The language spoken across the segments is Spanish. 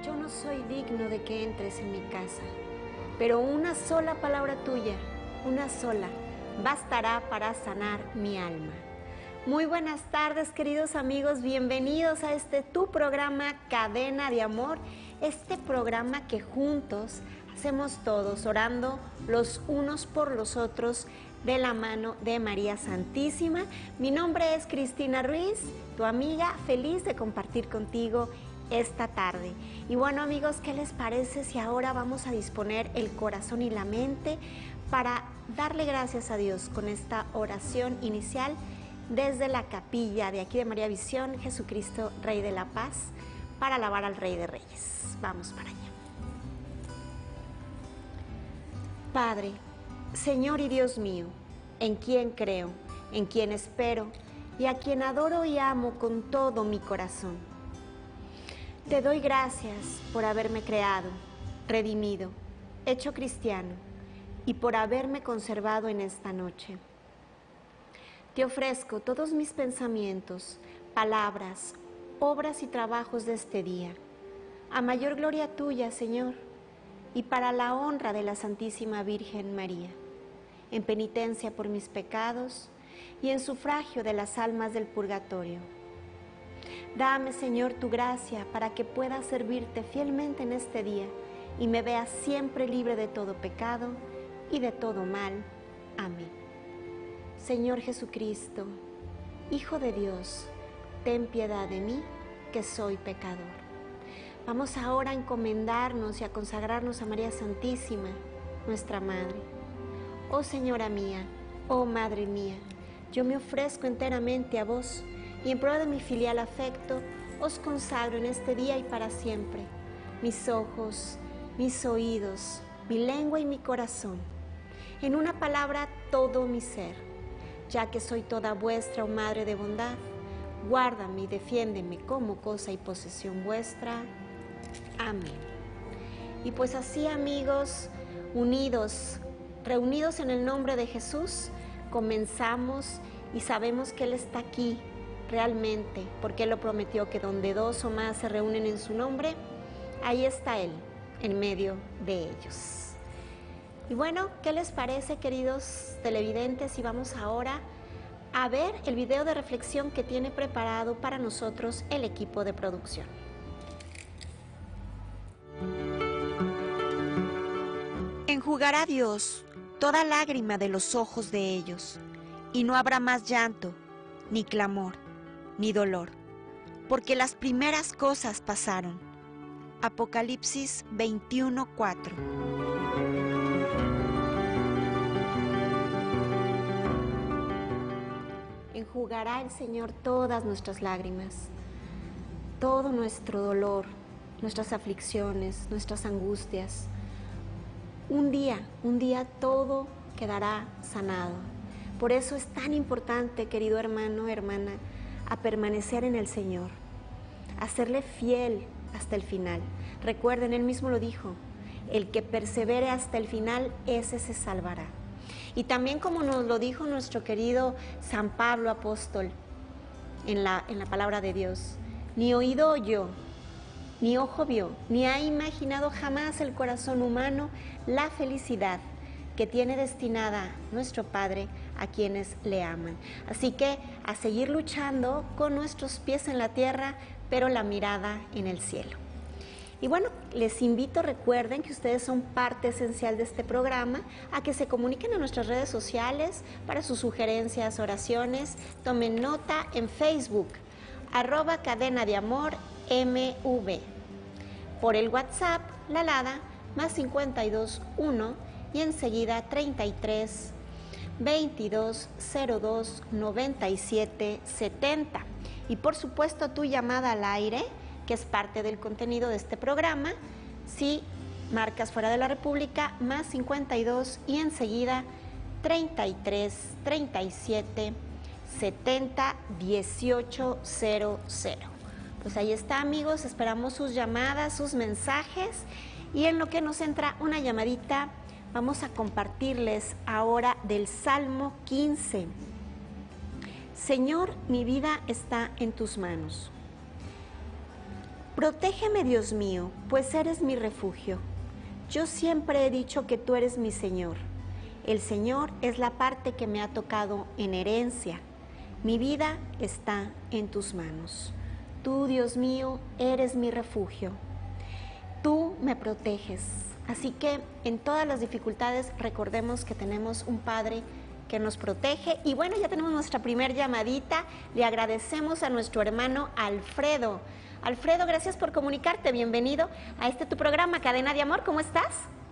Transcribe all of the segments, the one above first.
yo no soy digno de que entres en mi casa, pero una sola palabra tuya, una sola, bastará para sanar mi alma. Muy buenas tardes, queridos amigos, bienvenidos a tu programa Cadena de Amor, este programa que juntos hacemos todos, orando los unos por los otros, de la mano de María Santísima. Mi nombre es Cristina Ruiz, tu amiga, feliz de compartir contigo esta tarde. Y bueno, amigos, ¿qué les parece si ahora vamos a disponer el corazón y la mente para darle gracias a Dios con esta oración inicial desde la capilla de aquí de María Visión, Jesucristo, Rey de la Paz, para alabar al Rey de Reyes? Vamos para allá. Padre, Señor y Dios mío, en quien creo, en quien espero y a quien adoro y amo con todo mi corazón. Te doy gracias por haberme creado, redimido, hecho cristiano y por haberme conservado en esta noche. Te ofrezco todos mis pensamientos, palabras, obras y trabajos de este día, a mayor gloria tuya, Señor, y para la honra de la Santísima Virgen María, en penitencia por mis pecados y en sufragio de las almas del purgatorio. Dame, Señor, tu gracia para que pueda servirte fielmente en este día y me veas siempre libre de todo pecado y de todo mal. Amén. Señor Jesucristo, Hijo de Dios, ten piedad de mí, que soy pecador. Vamos ahora a encomendarnos y a consagrarnos a María Santísima, nuestra Madre. Oh Señora mía, oh Madre mía, yo me ofrezco enteramente a vos y en prueba de mi filial afecto os consagro en este día y para siempre mis ojos, mis oídos, mi lengua y mi corazón, en una palabra todo mi ser, ya que soy toda vuestra, oh Madre de bondad, guárdame y defiéndeme como cosa y posesión vuestra. Amén. Y pues así, amigos, reunidos en el nombre de Jesús, comenzamos y sabemos que Él está aquí realmente, porque Él lo prometió, que donde dos o más se reúnen en su nombre, ahí está Él, en medio de ellos. Y bueno, ¿qué les parece, queridos televidentes? Y vamos ahora a ver el video de reflexión que tiene preparado para nosotros el equipo de producción. Enjugará Dios toda lágrima de los ojos de ellos, y no habrá más llanto, ni clamor, ni dolor, porque las primeras cosas pasaron. Apocalipsis 21:4. Enjugará el Señor todas nuestras lágrimas, todo nuestro dolor, nuestras aflicciones, nuestras angustias. Un día todo quedará sanado. Por eso es tan importante, querido hermano, hermana, a permanecer en el Señor, a serle fiel hasta el final. Recuerden, Él mismo lo dijo, el que persevere hasta el final, ese se salvará. Y también, como nos lo dijo nuestro querido San Pablo apóstol en la palabra de Dios, ni oído oyó, ni ojo vio, ni ha imaginado jamás el corazón humano la felicidad que tiene destinada nuestro Padre a quienes le aman. Así que a seguir luchando con nuestros pies en la tierra, pero la mirada en el cielo. Y bueno, les invito, recuerden que ustedes son parte esencial de este programa, a que se comuniquen a nuestras redes sociales para sus sugerencias, oraciones. Tomen nota en Facebook, @Cadena de Amor MV. Por el WhatsApp, la alada, +52 1 y enseguida 33 22 02 97 70. Y por supuesto tu llamada al aire, que es parte del contenido de este programa, si marcas fuera de la República, +52 y enseguida 33 37 70 18 00. Pues ahí está, amigos, esperamos sus llamadas, sus mensajes, y en lo que nos entra una llamadita, vamos a compartirles ahora del Salmo 15. Señor, mi vida está en tus manos. Protégeme, Dios mío, pues eres mi refugio. Yo siempre he dicho que tú eres mi Señor. El Señor es la parte que me ha tocado en herencia. Mi vida está en tus manos. Tú, Dios mío, eres mi refugio. Tú me proteges. Así que en todas las dificultades recordemos que tenemos un Padre que nos protege. Y bueno, ya tenemos nuestra primer llamadita. Le agradecemos a nuestro hermano Alfredo. Alfredo, gracias por comunicarte. Bienvenido a tu programa, Cadena de Amor. ¿Cómo estás?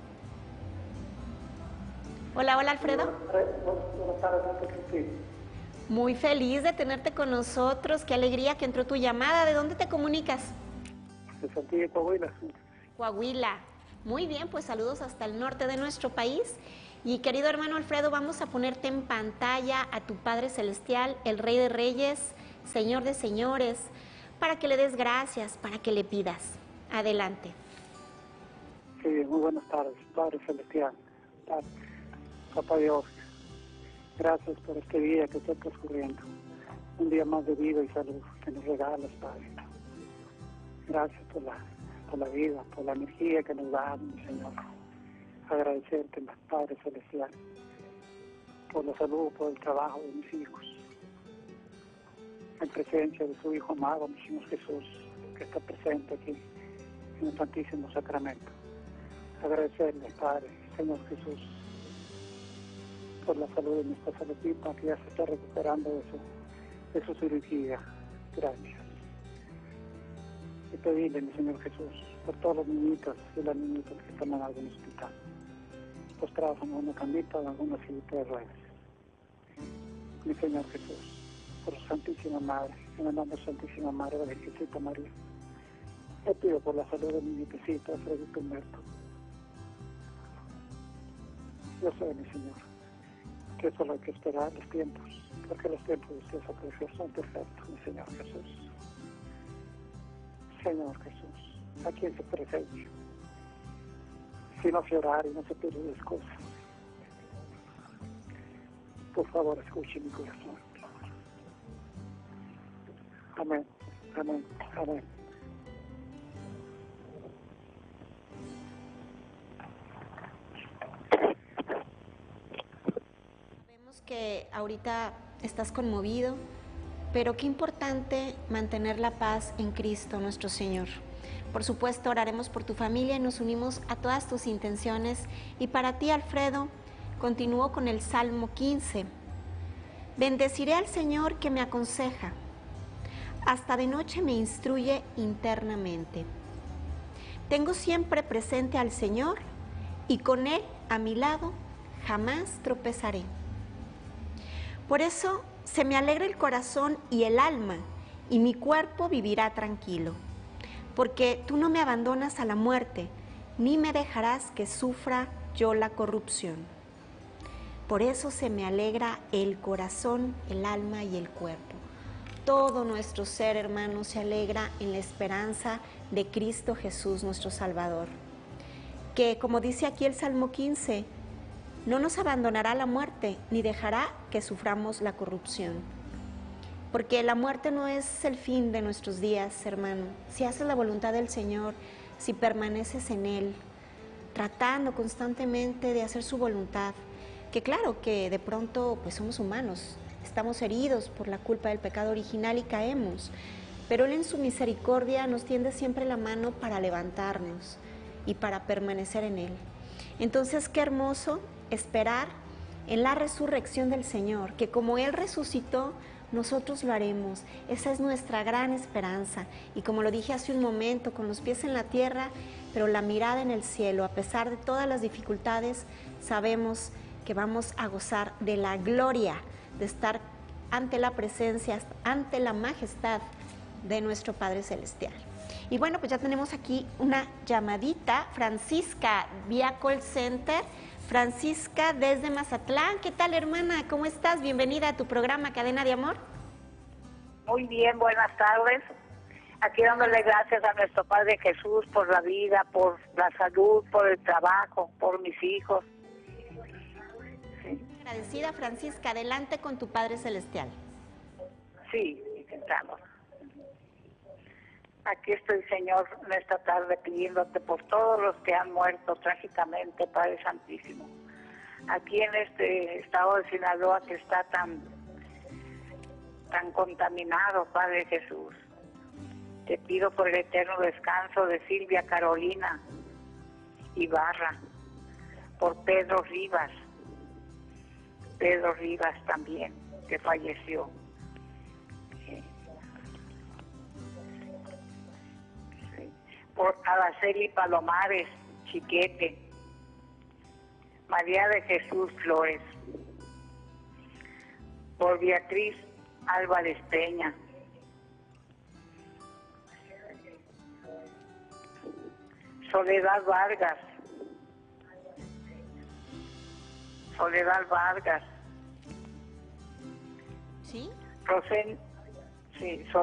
Hola, hola, Alfredo. Buenas tardes. Muy feliz de tenerte con nosotros. Qué alegría que entró tu llamada. ¿De dónde te comunicas? De Saltillo, Coahuila. Coahuila. Muy bien, pues saludos hasta el norte de nuestro país. Y querido hermano Alfredo, vamos a ponerte en pantalla a tu Padre Celestial, el Rey de Reyes, Señor de Señores, para que le des gracias, para que le pidas. Adelante. Sí, muy buenas tardes, Padre Celestial. Papá Dios, gracias por este día que está transcurriendo. Un día más de vida y salud que nos regalas, Padre. Gracias por la vida, por la energía que nos da, mi Señor. Agradecerte, Padre Celestial, por la salud, por el trabajo de mis hijos. En presencia de su Hijo amado, mi Señor Jesús, que está presente aquí en el Santísimo Sacramento. Agradecerle, Padre, Señor Jesús, por la salud de mi esposa Lupita, que ya se está recuperando de su cirugía. Gracias. Y pedirle, mi Señor Jesús, por todos los niñitos y las niñitas que están en algún hospital, postrados en una camita o en alguna sillita de ruedas. Mi Señor Jesús, por su Santísima Madre, en el nombre de Santísima Madre de la Virgencita María, te pido por la salud de mi nietecito, Alfredito Humberto. Yo sé, mi Señor, que solo hay que esperar los tiempos, porque los tiempos de ustedes son perfectos, mi Señor Jesús. Señor Jesús, aquí en su presencia, si no llorar y no se pierden las cosas. Por favor, escuche mi corazón. Amén, amén, amén. Vemos que ahorita estás conmovido, pero qué importante mantener la paz en Cristo nuestro Señor. Por supuesto, oraremos por tu familia y nos unimos a todas tus intenciones. Y para ti, Alfredo, continúo con el Salmo 15. Bendeciré al Señor que me aconseja. Hasta de noche me instruye internamente. Tengo siempre presente al Señor y con Él a mi lado jamás tropezaré. Por eso se me alegra el corazón y el alma, y mi cuerpo vivirá tranquilo, porque tú no me abandonas a la muerte, ni me dejarás que sufra yo la corrupción. Por eso se me alegra el corazón, el alma y el cuerpo. Todo nuestro ser, hermano, se alegra en la esperanza de Cristo Jesús, nuestro Salvador, que, como dice aquí el Salmo 15, no nos abandonará la muerte, ni dejará que suframos la corrupción. Porque la muerte no es el fin de nuestros días, hermano. Si haces la voluntad del Señor, si permaneces en Él, tratando constantemente de hacer su voluntad, que claro que de pronto pues somos humanos, estamos heridos por la culpa del pecado original y caemos, pero Él en su misericordia nos tiende siempre la mano para levantarnos y para permanecer en Él. Entonces, qué hermoso esperar en la resurrección del Señor, que como Él resucitó, nosotros lo haremos. Esa es nuestra gran esperanza. Y como lo dije hace un momento, con los pies en la tierra, pero la mirada en el cielo, a pesar de todas las dificultades, sabemos que vamos a gozar de la gloria, de estar ante la presencia, ante la majestad de nuestro Padre Celestial. Y bueno, pues ya tenemos aquí una llamadita, Francisca, vía call center. Francisca desde Mazatlán. ¿Qué tal, hermana? ¿Cómo estás? Bienvenida a tu programa Cadena de Amor. Muy bien, buenas tardes. Aquí dándole gracias a nuestro Padre Jesús por la vida, por la salud, por el trabajo, por mis hijos. Sí. Agradecida, Francisca. Adelante con tu Padre Celestial. Sí, intentamos. Aquí estoy, Señor, en esta tarde pidiéndote por todos los que han muerto trágicamente, Padre Santísimo. Aquí en este estado de Sinaloa que está tan contaminado, Padre Jesús. Te pido por el eterno descanso de Silvia Carolina Ibarra, por Pedro Rivas también, que falleció. Sí. Por Araceli Palomares Chiquete, María de Jesús Flores, por Beatriz Álvarez Peña, Soledad Vargas, ¿Sí? Rosen, sí,